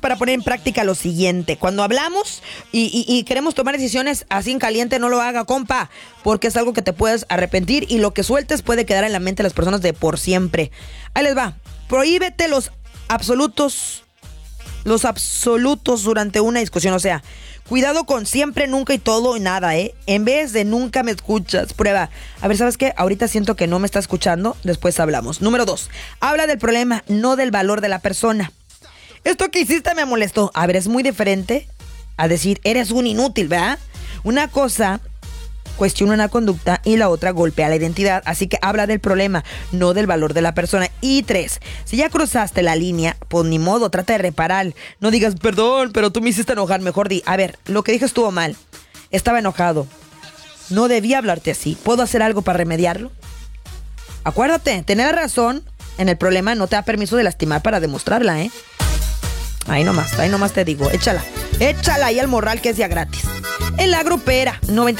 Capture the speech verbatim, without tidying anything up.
para poner en práctica lo siguiente. Cuando hablamos y, y, y queremos tomar decisiones así en caliente, no lo haga, compa, porque es algo que te puedes arrepentir y lo que sueltes puede quedar en la mente de las personas de por siempre. Ahí les va. Prohíbete los absolutos, los absolutos durante una discusión. O sea, cuidado con siempre, nunca y todo y nada, ¿eh? En vez de nunca me escuchas, prueba. A ver, ¿sabes qué? Ahorita siento que no me está escuchando, después hablamos. Número dos, habla del problema, no del valor de la persona. Esto que hiciste me molestó. A ver, es muy diferente a decir, eres un inútil, ¿verdad? Una cosa cuestiona una conducta y la otra golpea la identidad. Así que habla del problema, no del valor de la persona. Y tres, si ya cruzaste la línea, pues ni modo, trata de reparar. No digas, perdón, pero tú me hiciste enojar. Mejor di, a ver, lo que dije estuvo mal. Estaba enojado. No debía hablarte así. ¿Puedo hacer algo para remediarlo? Acuérdate, tener razón en el problema no te da permiso de lastimar para demostrarla, ¿eh? Ahí nomás, ahí nomás te digo, échala. Échala ahí al morral que es ya gratis. En la grupera noventa